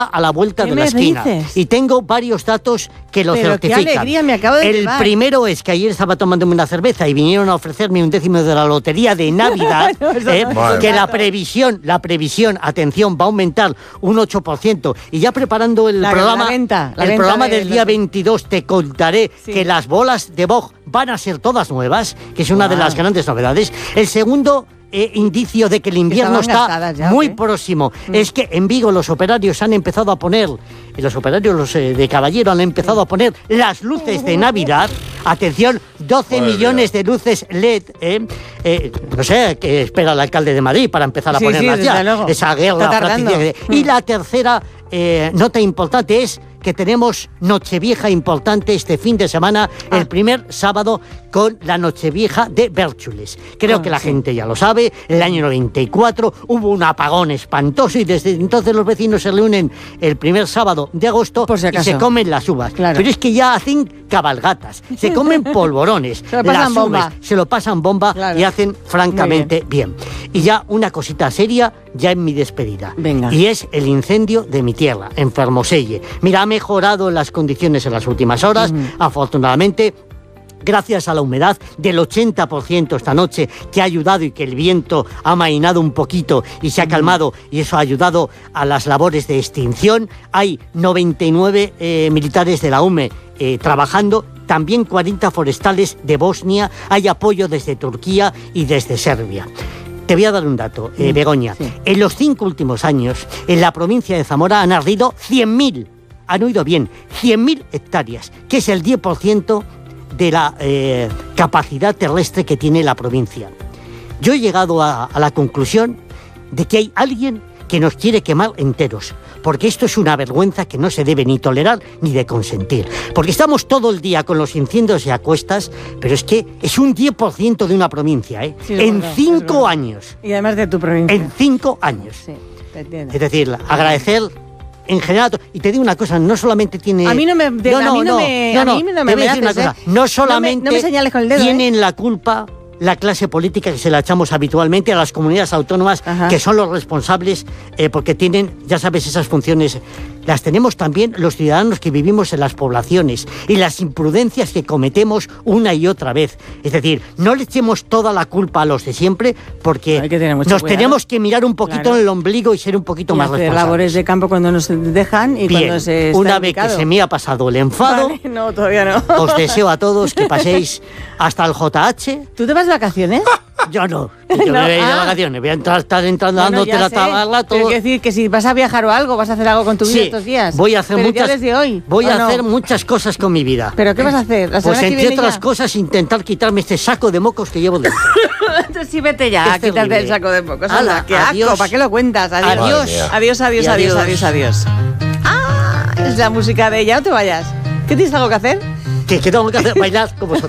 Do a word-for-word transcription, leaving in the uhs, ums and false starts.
a la vuelta de la esquina. Dices? Y tengo varios datos que lo Pero certifican. qué alegría me acabo de El llevar. primero es que ayer estaba tomándome una cerveza y vinieron a ofrecerme un décimo de la lotería de Navidad, No, eso eh, no es Bueno. que la dato. previsión, la previsión, atención, va a aumentar un ocho por ciento. Y ya preparando el La- programa, la venta, la el venta programa de del los- día veintidós te contaré Sí. que las bolas de Vogue van a ser todas nuevas, que es una de Guau. las grandes novedades. El segundo eh, indicio de que el invierno estaban está gastadas ya, muy ¿o qué? próximo es que en Vigo los operarios han empezado a poner, eh, los operarios los eh, de Caballero han empezado a poner las luces de Navidad. Atención, doce Madre millones de luces L E D. Eh, eh, no sé qué espera el alcalde de Madrid para empezar a Sí, sí, ponerlas desde ya. luego. Esa guerra Está tardando. fratricida. Y la tercera eh, nota importante es que tenemos Nochevieja importante este fin de semana, Ah. el primer sábado con la Nochevieja de Bérchules. Creo Ah, que la sí. gente ya lo sabe, el año noventa y cuatro hubo un apagón espantoso y desde entonces los vecinos se reúnen el primer sábado de agosto Por si y acaso. se comen las uvas. Claro. Pero es que ya hacen cabalgatas, se comen polvorones, Se lo pasan las bomba. uvas, se lo pasan bomba Claro. y hacen francamente bien. Y ya una cosita seria, ya en mi despedida. Venga. Y es el incendio de mi tierra, en Fermoselle. Mira, ha mejorado las condiciones en las últimas horas, afortunadamente. Gracias a la humedad del ochenta por ciento esta noche, que ha ayudado y que el viento ha amainado un poquito y se ha calmado, y eso ha ayudado a las labores de extinción. Hay noventa y nueve eh, militares de la U M E eh, trabajando, también cuarenta forestales de Bosnia, hay apoyo desde Turquía y desde Serbia. Te voy a dar un dato, eh, Begoña. sí. En los cinco últimos años, en la provincia de Zamora han ardido cien mil, han oído bien, cien mil hectáreas, que es el diez por ciento de la eh, capacidad terrestre que tiene la provincia. Yo he llegado a, a la conclusión de que hay alguien que nos quiere quemar enteros, porque esto es una vergüenza que no se debe ni tolerar ni de consentir, porque estamos todo el día con los incendios y a cuestas, pero es que es un diez por ciento de una provincia, ¿eh? Sí, es en verdad, es cinco verdad. años, Y además de tu provincia. en cinco años. Sí, te entiendo. Es decir, agradecer en general, y te digo una cosa, no solamente tiene... A mí no me- de- a mí no me- a mí no me te voy a decir una haces, cosa, ¿eh? no No me- solamente no me señales con el dedo, tienen la culpa la clase política que se la echamos habitualmente a las comunidades autónomas, Ajá. que son los responsables, eh, porque tienen, ya sabes, esas funciones. Las tenemos también los ciudadanos que vivimos en las poblaciones y las imprudencias que cometemos una y otra vez. Es decir, no le echemos toda la culpa a los de siempre, porque Hay que tener mucho nos cuidado. tenemos que mirar un poquito Claro. en el ombligo y ser un poquito Y más hacer responsables. labores de campo cuando nos dejan y Bien, cuando se está una vez indicado. que se me ha pasado el enfado, Vale, no, todavía no. os deseo a todos que paséis hasta el J H. ¿Tú te vas de vacaciones? Yo no, yo no, No, me voy a ir de ah. vacaciones, voy a entrar, estar entrando Bueno, dándote ya la sé, tabla, pero todo. quiero decir que si vas a viajar o algo, vas a hacer algo con tu vida Sí, estos días. voy a hacer pero muchas, ya desde hoy. voy ¿o a no? hacer muchas cosas con mi vida. ¿Pero qué vas a hacer? ¿La Pues semana que entre viene otras ya? cosas intentar quitarme este saco de mocos que llevo dentro. Entonces sí, vete ya, a Es quitarte terrible. el saco de pocos. Hala, Anda, qué adiós. asco, ¿para qué lo cuentas? Adiós. Adiós. Madre mía. Adiós, adiós, Y adiós, adiós. adiós, adiós. Ah, es la música de ella, no te vayas. ¿Qué tienes algo que hacer? que, que tengo que hacer bailar como vosotros.